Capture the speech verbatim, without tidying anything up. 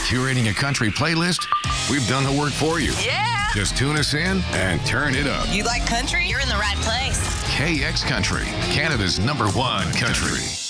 Curating a country playlist? We've done the work for you. Yeah. Just tune us in and turn it up. You like country? You're in the right place. K X Country, Canada's number one country.